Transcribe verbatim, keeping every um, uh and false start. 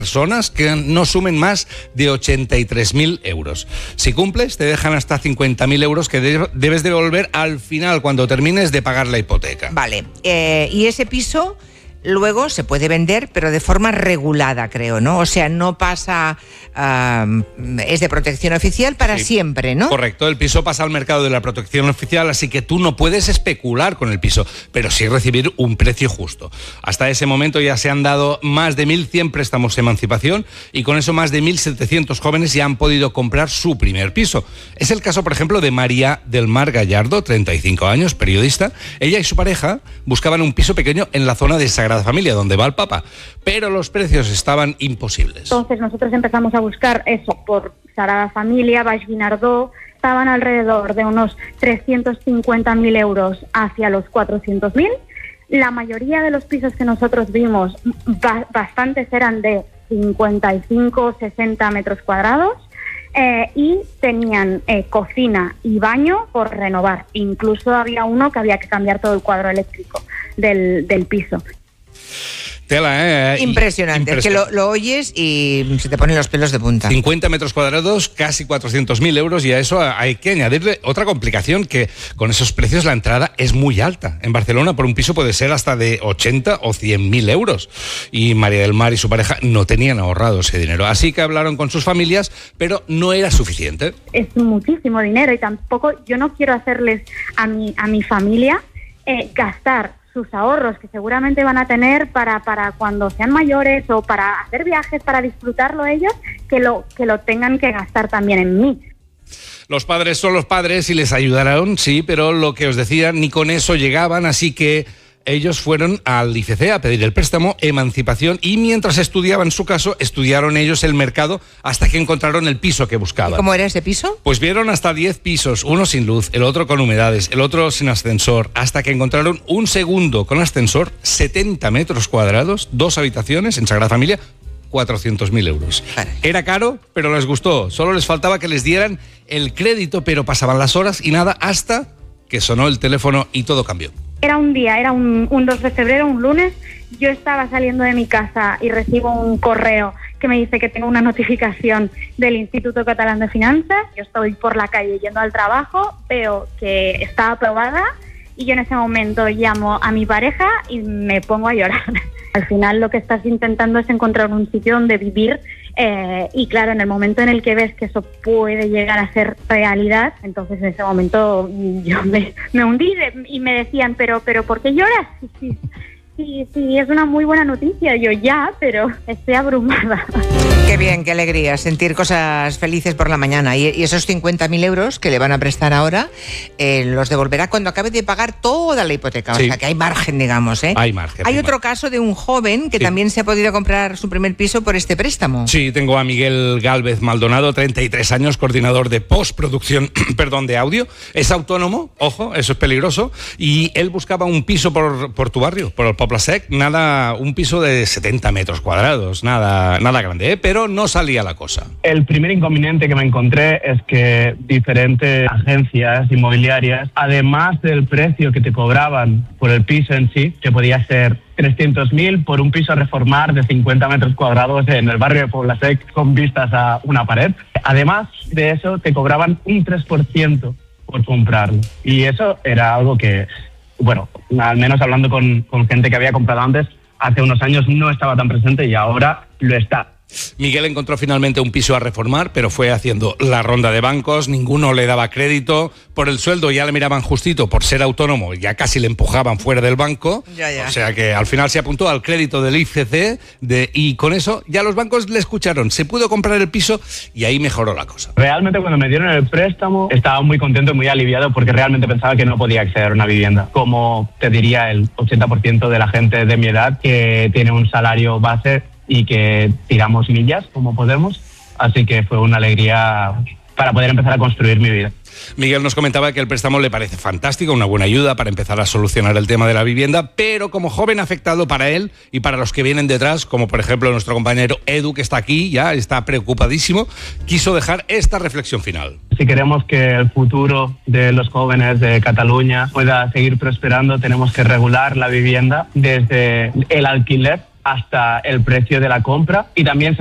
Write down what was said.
personas que no sumen más de ochenta y tres mil euros. Si cumples, te dejan hasta cincuenta mil euros que de- debes devolver al final, cuando termines de pagar la hipoteca. Vale, eh, y ese piso luego se puede vender, pero de forma regulada, creo, ¿no? O sea, no pasa, uh, es de protección oficial para Sí. siempre, ¿no? Correcto, el piso pasa al mercado de la protección oficial, así que tú no puedes especular con el piso, pero sí recibir un precio justo. Hasta ese momento ya se han dado más de mil cien préstamos de emancipación y con eso más de mil setecientos jóvenes ya han podido comprar su primer piso. Es el caso, por ejemplo, de María del Mar Gallardo, treinta y cinco años, periodista. Ella y su pareja buscaban un piso pequeño en la zona de Sagrada Familia, donde va el Papa, pero los precios estaban imposibles. Entonces nosotros empezamos a buscar eso por Sagrada Familia, Baix Guinardó, estaban alrededor de unos trescientos cincuenta mil euros hacia los cuatrocientos mil. La mayoría de los pisos que nosotros vimos, ba- bastantes eran de cincuenta y cinco, sesenta metros cuadrados eh, y tenían eh, cocina y baño por renovar. Incluso había uno que había que cambiar todo el cuadro eléctrico del, del piso. Tela, ¿eh? Impresionante, es que lo, lo oyes y se te ponen los pelos de punta. cincuenta metros cuadrados, casi cuatrocientos mil euros, y a eso hay que añadirle otra complicación, que con esos precios la entrada es muy alta. En Barcelona por un piso puede ser hasta de ochenta o cien mil euros. Y María del Mar y su pareja no tenían ahorrado ese dinero. Así que hablaron con sus familias, pero no era suficiente. Es muchísimo dinero y tampoco yo no quiero hacerles a mi, a mi familia eh, gastar sus ahorros que seguramente van a tener para, para cuando sean mayores o para hacer viajes, para disfrutarlo ellos, que lo, que lo tengan que gastar también en mí. Los padres son los padres y les ayudaron, sí, pero lo que os decía, ni con eso llegaban, así que ellos fueron al I F C a pedir el préstamo, emancipación, y mientras estudiaban su caso, estudiaron ellos el mercado hasta que encontraron el piso que buscaban. ¿Y cómo era ese piso? Pues vieron hasta diez pisos, uno sin luz, el otro con humedades, el otro sin ascensor, hasta que encontraron un segundo con ascensor, setenta metros cuadrados, dos habitaciones en Sagrada Familia, cuatrocientos mil euros. Caray. Era caro, pero les gustó. Solo les faltaba que les dieran el crédito, pero pasaban las horas y nada, hasta que sonó el teléfono y todo cambió. Era un día, era un, un dos de febrero, un lunes, yo estaba saliendo de mi casa y recibo un correo que me dice que tengo una notificación del Instituto Catalán de Finanzas. Yo estoy por la calle yendo al trabajo, veo que está aprobada y yo en ese momento llamo a mi pareja y me pongo a llorar. Al final lo que estás intentando es encontrar un sitio donde vivir eh, y claro, en el momento en el que ves que eso puede llegar a ser realidad, entonces en ese momento yo me, me hundí de, y me decían, pero pero ¿por qué lloras? Sí, sí, sí, sí, es una muy buena noticia. Yo ya, pero estoy abrumada. Qué bien, qué alegría, sentir cosas felices por la mañana. Y, y esos cincuenta mil euros que le van a prestar ahora, eh, los devolverá cuando acabe de pagar toda la hipoteca. Sí. O sea, que hay margen, digamos, ¿eh? Hay margen. Hay hay otro margen. caso de un joven que Sí. también se ha podido comprar su primer piso por este préstamo. Sí, tengo a Miguel Gálvez Maldonado, treinta y tres años, coordinador de postproducción, perdón, de audio. Es autónomo, ojo, eso es peligroso, y él buscaba un piso por, por tu barrio, por el Poble Sec, nada, un piso de setenta metros cuadrados, nada, nada grande, ¿eh? Pero no salía la cosa. El primer inconveniente que me encontré es que diferentes agencias inmobiliarias, además del precio que te cobraban por el piso en sí, que podía ser trescientos mil por un piso a reformar de cincuenta metros cuadrados en el barrio de Poble Sec con vistas a una pared, además de eso te cobraban un tres por ciento por comprarlo. Y eso era algo que, bueno, al menos hablando con, con gente que había comprado antes, hace unos años no estaba tan presente y ahora lo está. Miguel encontró finalmente un piso a reformar, pero fue haciendo la ronda de bancos, ninguno le daba crédito, por el sueldo ya le miraban justito, por ser autónomo ya casi le empujaban fuera del banco, Ya, ya. o sea que al final se apuntó al crédito del I F C de, y con eso ya los bancos le escucharon, se pudo comprar el piso y ahí mejoró la cosa. Realmente cuando me dieron el préstamo estaba muy contento y muy aliviado porque realmente pensaba que no podía acceder a una vivienda. Como te diría el ochenta por ciento de la gente de mi edad que tiene un salario base y que tiramos millas como podemos. Así que fue una alegría para poder empezar a construir mi vida. Miguel nos comentaba que el préstamo le parece fantástico, una buena ayuda para empezar a solucionar el tema de la vivienda, pero como joven afectado para él y para los que vienen detrás, como por ejemplo nuestro compañero Edu, que está aquí, ya está preocupadísimo, quiso dejar esta reflexión final. Si queremos que el futuro de los jóvenes de Cataluña pueda seguir prosperando, tenemos que regular la vivienda desde el alquiler hasta el precio de la compra y también